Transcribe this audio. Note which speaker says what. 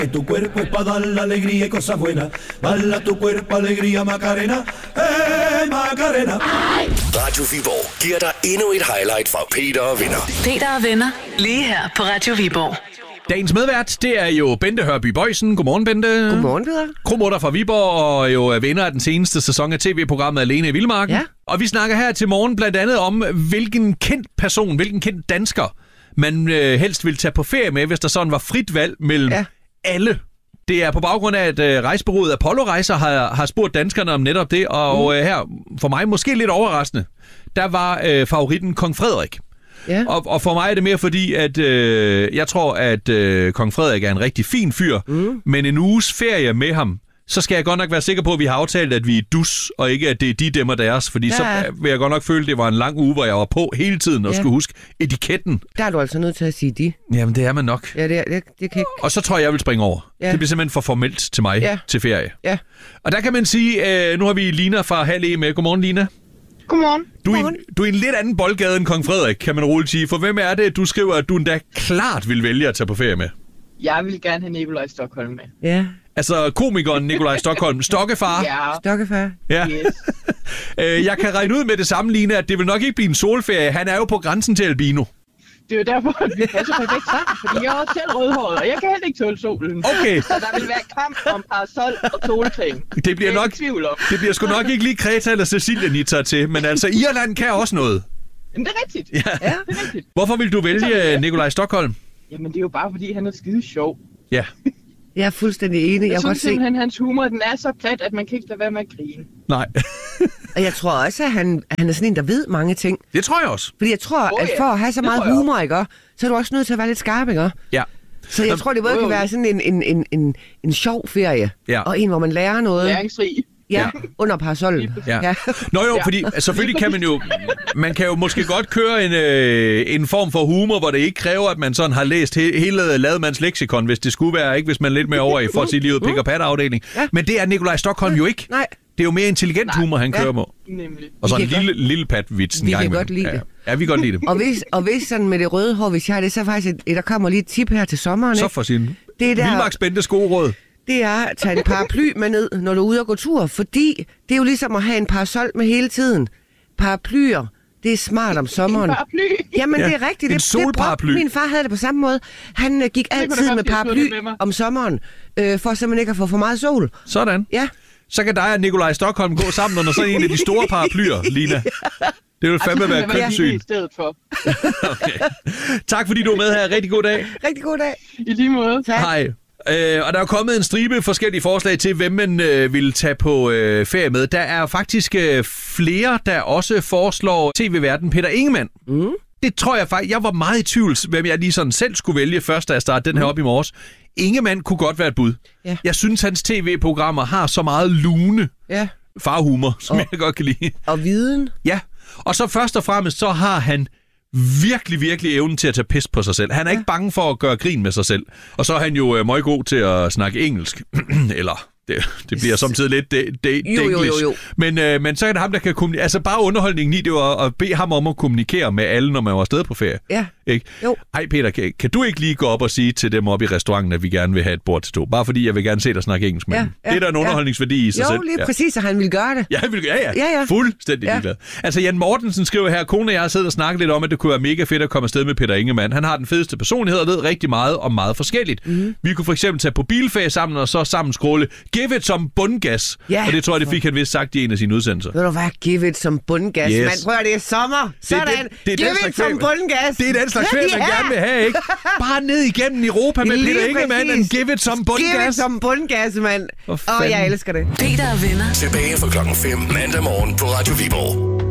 Speaker 1: Tu cuerpo es para dar la alegría y cosas buenas. Bala tu cuerpo, alegría, Macarena. Macarena.
Speaker 2: Radio Viborg giver dig endnu et highlight fra Peter og Venner.
Speaker 3: Peter og Venner, lige her på Radio Viborg.
Speaker 4: Dagens medvært, det er jo Bente Hørby Boysen. Godmorgen, Bente.
Speaker 5: Godmorgen, Peter.
Speaker 4: Krumutter fra Viborg og jo vinder af den seneste sæson af tv-programmet Alene i Vildmarken.
Speaker 5: Ja.
Speaker 4: Og vi snakker her til morgen blandt andet om, hvilken kendt person, hvilken kendt dansker, man helst ville tage på ferie med, hvis der sådan var frit valg mellem alle. Det er på baggrund af, at rejsebureauet Apollo Rejser har spurgt danskerne om netop det, og her, for mig måske lidt overraskende, der var favoritten Kong Frederik.
Speaker 5: Ja.
Speaker 4: Og for mig er det mere fordi, at jeg tror, at Kong Frederik er en rigtig fin fyr, men en uges ferie med ham, så skal jeg godt nok være sikker på, at vi har aftalt, at vi er dus, og ikke at det er de dem og deres, fordi så vil jeg godt nok føle, at det var en lang uge, hvor jeg var på hele tiden og skulle huske etiketten.
Speaker 5: Der er du altså nødt til at sige de.
Speaker 4: Jamen, det er man nok.
Speaker 5: Ja, det kan ikke.
Speaker 4: Og så tror jeg vil springe over. Ja. Det bliver simpelthen for formelt til mig til ferie. Ja. Og der kan man sige, nu har vi Lina fra Halle med. Godmorgen, Lina.
Speaker 6: Godmorgen.
Speaker 4: Du er i en lidt anden boldgade end Kong Frederik, kan man roligt sige. For hvem er det, du skriver, at du endda klart vil vælge at tage på ferie med?
Speaker 6: Jeg vil gerne have Nikolaj Stokholm med.
Speaker 5: Ja.
Speaker 4: Altså komikeren Nikolaj Stokholm. Stokkefar.
Speaker 6: Ja.
Speaker 5: Stokkefar.
Speaker 4: Ja.
Speaker 6: Yes.
Speaker 4: Jeg kan regne ud med det samme, Lina, at det vil nok ikke blive en solferie. Han er jo på grænsen til albino.
Speaker 6: Det er jo derfor, at vi passer perfekt sammen, fordi jeg er også selv rødhåret, og jeg kan heller ikke tåle solen.
Speaker 4: Okay.
Speaker 6: Så der vil være kamp om parasol og solcreme.
Speaker 4: Det bliver nok, det bliver sgu nok ikke lige Kreta eller Sicilien, I tager til, men altså Irland kan også noget.
Speaker 6: Jamen, det er rigtigt.
Speaker 4: Ja.
Speaker 6: Det er rigtigt.
Speaker 4: Hvorfor vil du vælge Nikolaj Stokholm?
Speaker 6: Jamen, det er jo bare, fordi han er skide sjov.
Speaker 4: Ja.
Speaker 5: Jeg er fuldstændig enig.
Speaker 6: Jeg
Speaker 5: synes
Speaker 6: simpelthen, hans humor, den er så plat, at man kan ikke lade være med at grine.
Speaker 4: Nej.
Speaker 5: Og jeg tror også, at han er sådan en, der ved mange ting.
Speaker 4: Det tror jeg også.
Speaker 5: Fordi jeg tror, at for at have så meget humor, ikke, så er du også nødt til at være lidt skarp, ikke?
Speaker 4: Ja.
Speaker 5: Så jeg tror, det både kan være sådan en sjov ferie, og en, hvor man lærer noget.
Speaker 6: Læringsrig.
Speaker 5: Ja, under parasollen.
Speaker 4: Ja. Nå jo, fordi selvfølgelig kan man kan jo måske godt køre en form for humor, hvor det ikke kræver, at man sådan har læst hele Lademands leksikon, hvis det skulle være, ikke hvis man lidt mere over i for at sige livet pick- og pat-afdeling. Ja. Men det er Nikolaj Stokholm jo ikke.
Speaker 5: Nej.
Speaker 4: Det er jo mere intelligent humor, han kører med.
Speaker 6: Nemlig.
Speaker 4: Og så en lille pat-vits en gang.
Speaker 5: Vi kan godt lide det.
Speaker 4: Ja, vi kan godt lide det.
Speaker 5: Og hvis sådan med det røde hår, hvis jeg har det, så faktisk, der kommer lige et tip her til sommeren.
Speaker 4: Så for sin
Speaker 5: Vildmarks
Speaker 4: Bentes gode råd.
Speaker 5: Det er at tage en paraply med ned, når du er ude og gå tur, fordi det er jo ligesom at have en parasol med hele tiden. Paraplyer, det er smart om sommeren.
Speaker 6: En paraply?
Speaker 5: Jamen, det er rigtigt.
Speaker 4: En solparaply.
Speaker 5: Min far havde det på samme måde. Han gik altid med paraply om sommeren, for simpelthen ikke at få for meget sol.
Speaker 4: Sådan.
Speaker 5: Ja.
Speaker 4: Så kan dig og Nikolaj Stokholm gå sammen under sådan en af de store paraplyer, Lina. Det vil fandme være kønssyn.
Speaker 6: I stedet for.
Speaker 4: Okay. Tak fordi du er med her. Rigtig god dag.
Speaker 5: Rigtig god dag.
Speaker 6: I lige måde.
Speaker 5: Tak.
Speaker 4: Hej. Og der er kommet en stribe forskellige forslag til, hvem man vil tage på ferie med. Der er faktisk flere, der også foreslår tv-værten Peter Ingemann. Det tror jeg faktisk. Jeg var meget i tvivl, hvem jeg lige sådan selv skulle vælge først, da jeg startede den her op i morges. Ingemann kunne godt være et bud. Ja. Jeg synes, hans tv-programmer har så meget lune farhumor, som jeg godt kan lide.
Speaker 5: Og viden.
Speaker 4: Ja, og så først og fremmest, så har han virkelig evnen til at tage pis på sig selv. Han er ikke bange for at gøre grin med sig selv. Og så er han jo meget god til at snakke engelsk. Eller... Det bliver samtidig lidt engelsk.
Speaker 5: Jo.
Speaker 4: Men så er det ham, der kan kommunikere. Altså bare underholdningen i, det var at bede ham om at kommunikere med alle, når man var afsted på ferie.
Speaker 5: Ja.
Speaker 4: Ikke?
Speaker 5: Jo.
Speaker 4: Ej Peter, kan du ikke lige gå op og sige til dem oppe i restauranten, at vi gerne vil have et bord til to? Bare fordi jeg vil gerne se dig snakke engelsk med dem. Det er der en underholdningsværdi i sig selv.
Speaker 5: Jo, lige præcis, at han vil gøre det.
Speaker 4: Ja, han vil gøre ja. Fuldstændig ligeglad. Altså Jan Mortensen skriver her, kone og jeg har siddet og snakket lidt om, at det kunne være mega fedt at komme afsted med Peter Ingemann. Han har den fedeste personlighed og ved rigtig meget om meget forskelligt. Vi kunne for eksempel tage på bilferie sammen og så sammen scrolle Give it som bundgas. Ja. Og det tror jeg, det fik han vist sagt i en af sine udsendelser.
Speaker 5: Ved du hvad? Give it som bundgas.
Speaker 4: Yes.
Speaker 5: Man prøver, det er sommer. Sådan.
Speaker 4: Det
Speaker 5: Give it som bundgas.
Speaker 4: Det er den slags ferie, man gerne vil have, ikke? Bare ned igennem Europa med Peter Ingemann and give it som bundgas.
Speaker 5: Give it som bundgas, mand. Jeg elsker det.
Speaker 3: Peter og Venner.
Speaker 2: Tilbage fra 5:00 mandag morgen på Radio Viborg.